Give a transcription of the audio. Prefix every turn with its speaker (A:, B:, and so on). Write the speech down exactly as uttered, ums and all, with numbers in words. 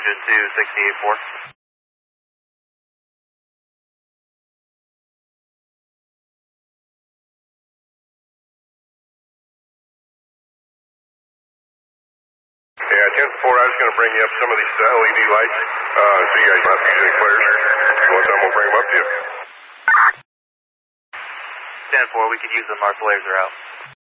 A: engine to sixty-eight four.
B: Yeah, ten four, I was going to bring you up some of these L E D lights, uh, so you guys might use any flares. You want some, we'll bring them up to you.
A: ten four, we could use them, our flares are out.